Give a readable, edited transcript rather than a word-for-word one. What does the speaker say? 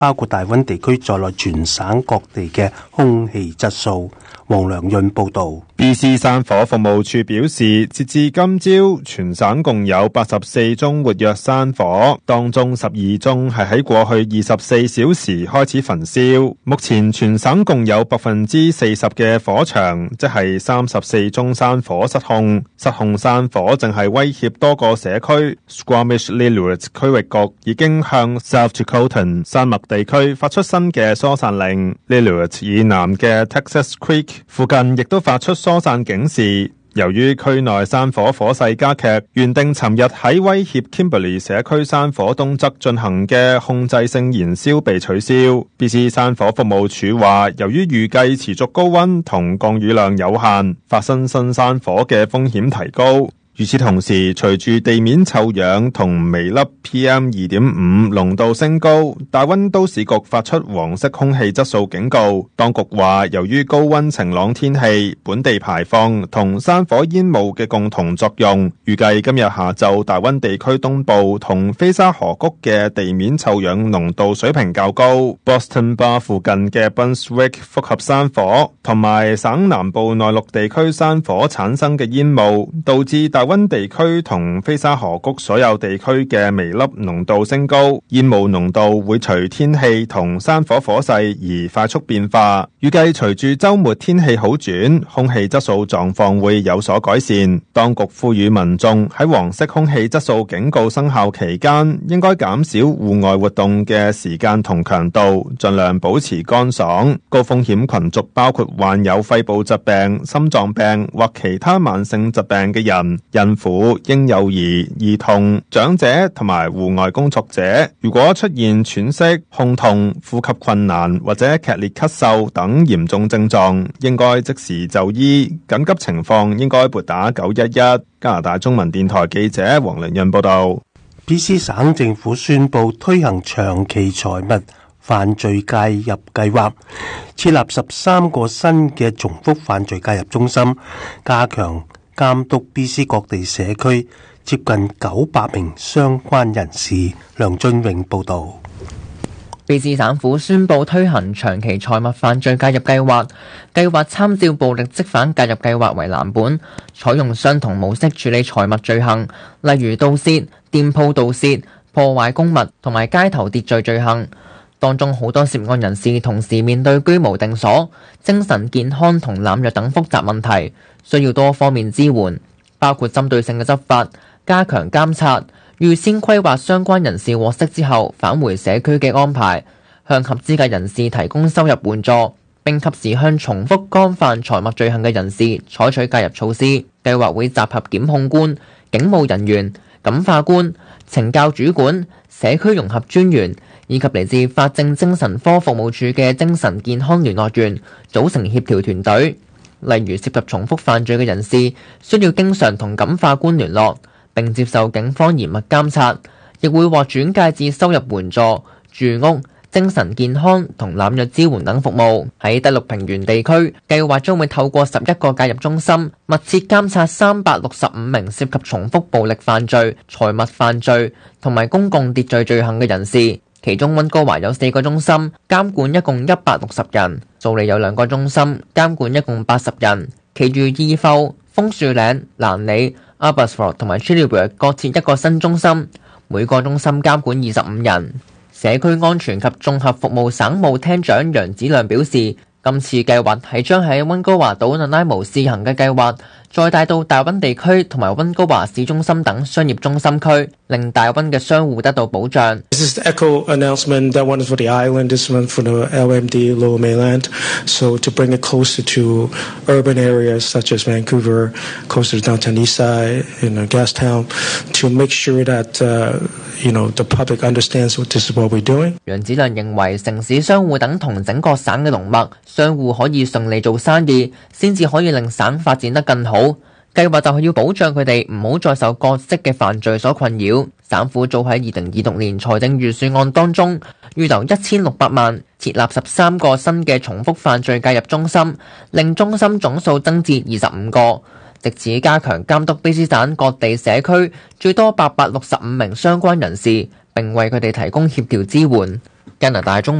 包括大溫地區在內全省各地嘅空氣質素。黃良潤報導。 BC 山火服務處表示，截至今朝，全省共有84宗活躍山火，當中12宗係喺過去24小時開始焚燒。目前全省共有40%嘅火場，即係34宗山火失控。失控山火正係威脅多個社區。Squamish-Lillooet 區域局已經向 South Chilcotin 山脈地區發出新嘅疏散令。Lillooet 以南嘅 Texas Creek附近亦都發出疏散警示。由於區內山火火勢加劇，原定尋日喺威脅 Kimberley 社區山火東側進行嘅控制性燃燒被取消。BC 山火服務處話，由於預計持續高溫同降雨量有限，發生新山火嘅風險提高。與此同時，隨住地面臭氧同微粒 PM2.5 濃度升高，大溫都市局發出黃色空氣質素警告。當局話，由於高溫晴朗天氣、本地排放同山火煙霧嘅共同作用，預計今日下晝大溫地區東部同菲沙河谷嘅地面臭氧濃度水平較高。Boston Bar 附近嘅 Brunswick 複合山火同埋省南部內陸地區山火產生嘅煙霧，導致大溫地區同菲沙河谷所有地區嘅微粒濃度升高，煙霧濃度會隨天氣同山火火勢而快速變化。預計隨住週末天氣好轉，空氣質素狀況會有所改善。當局呼籲民眾喺黃色空氣質素警告生效期間，應該減少戶外活動嘅時間同強度，盡量保持乾爽。高風險群組包括患有肺部疾病、心臟病或其他慢性疾病嘅人、孕婦、嬰幼兒、兒童、長者同埋戶外工作者。如果出現喘息、胸痛、呼吸困難或者劇烈咳嗽等嚴重症狀，應該即時就醫。緊急情況應該撥打911。加拿大中文電台記者黃良潤報道。 BC 省政府宣布推行長期財物犯罪介入計劃，設立13個新嘅重複犯罪介入中心，加強監督 BC 各地社區接近900名相關人士。梁俊榮報導。 BC 省府宣布推行長期財物犯罪介入計劃，計劃參照暴力積犯介入計劃為藍本，採用相同模式處理財物罪行，例如盜竊、店鋪盜竊、破壞公物同埋街頭秩序罪行。當中好多涉案人士同時面對居無定所、精神健康同濫藥等複雜問題，需要多方面支援，包括針對性嘅執法、加強監察、預先規劃相關人士獲釋之後返回社區嘅安排，向合資格人士提供收入援助，並及時向重複干犯財物罪行嘅人士採取介入措施。計劃會集合檢控官、警務人員、感化官、懲教主管、社區融合專員以及嚟自法政精神科服務處嘅精神健康聯絡員組成協調團隊。例如涉及重複犯罪嘅人士，需要經常同感化官聯絡，並接受警方嚴密監察，亦會獲轉介至收入援助、住屋、精神健康同濫藥支援等服務。喺第六平原地區，計劃將會透過11個介入中心，密切監察365名涉及重複暴力犯罪、財物犯罪同埋公共秩序罪行嘅人士。其中溫哥華有4個中心，監管一共160人；素里有2個中心，監管一共80人。其餘義埠、楓樹嶺、蘭里、Abbotsford 同埋 Chilliwack 各設一個新中心，每個中心監管25人。社區安全及綜合服務省務廳長楊子亮表示，今次計劃係將喺溫哥華島 Nanaimo 試行嘅計劃，再帶到大溫地區同埋溫哥華市中心等商業中心區，令大溫嘅商戶得到保障。 This is the ECHO announcement. That one is for the island. This one for the LMD, Lower Mainland. So to bring it closer to urban areas such as Vancouver, closer to downtown Eastside, Gastown, to make sure that the public understands what this is what we're doing. 楊子亮認為城市商戶等同整個省嘅龍脈，商戶可以順利做生意，先至可以令省發展得更好。計劃就係要保障佢哋唔好再受各式嘅犯罪所困擾。省府早喺2026年財政預算案當中預留1600萬，設立13個新嘅重複犯罪介入中心，令中心總數增至25個，藉此加強監督BC省各地社區最多865名相關人士， 並為佢哋提供協調支援。加拿大中